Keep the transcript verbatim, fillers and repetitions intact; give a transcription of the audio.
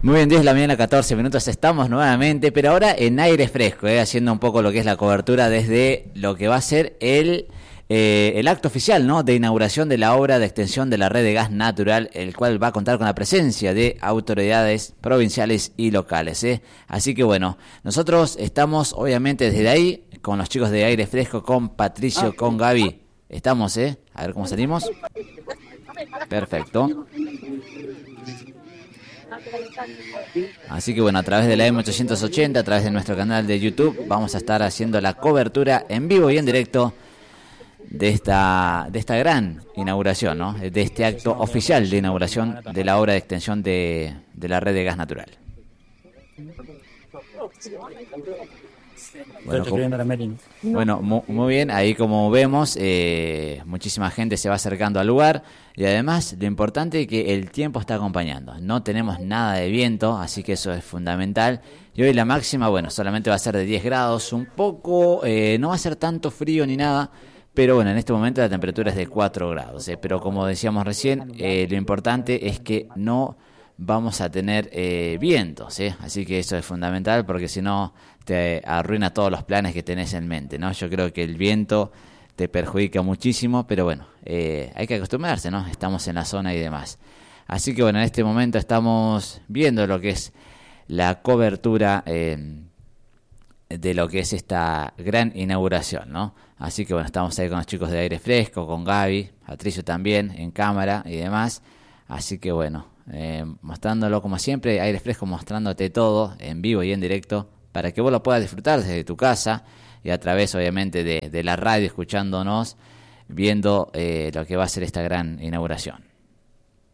Muy bien, diez de la mañana, catorce minutos, estamos nuevamente, pero ahora en aire fresco, eh, haciendo un poco lo que es la cobertura desde lo que va a ser el eh, el acto oficial, ¿no?, de inauguración de la obra de extensión de la red de gas natural, el cual va a contar con la presencia de autoridades provinciales y locales. Eh. Así que bueno, nosotros estamos obviamente desde ahí con los chicos de aire fresco, con Patricio, con Gaby. Estamos, ¿eh? A ver cómo salimos. Perfecto. Así que bueno, a través de la M ochocientos ochenta, a través de nuestro canal de YouTube, vamos a estar haciendo la cobertura en vivo y en directo de esta de esta gran inauguración, ¿no?, de este acto oficial de inauguración de la obra de extensión de, de la red de gas natural. Bueno, como, bueno muy, muy bien, ahí como vemos, eh, muchísima gente se va acercando al lugar y además lo importante es que el tiempo está acompañando, no tenemos nada de viento, así que eso es fundamental. Y hoy la máxima, bueno, solamente va a ser de diez grados, un poco, eh, no va a ser tanto frío ni nada, pero bueno, en este momento la temperatura es de cuatro grados, eh, pero como decíamos recién, eh, lo importante es que no vamos a tener eh, vientos, ¿eh? Así que eso es fundamental porque si no te arruina todos los planes que tenés en mente, ¿no? Yo creo que el viento te perjudica muchísimo, pero bueno, eh, hay que acostumbrarse, ¿no? Estamos en la zona y demás. Así que bueno, en este momento estamos viendo lo que es la cobertura eh, de lo que es esta gran inauguración, ¿no? Así que bueno, estamos ahí con los chicos de aire fresco, con Gaby, Patricio también en cámara y demás. Así que bueno, eh, mostrándolo como siempre, aire fresco, mostrándote todo en vivo y en directo para que vos lo puedas disfrutar desde tu casa y a través obviamente de, de la radio, escuchándonos, viendo eh, lo que va a ser esta gran inauguración.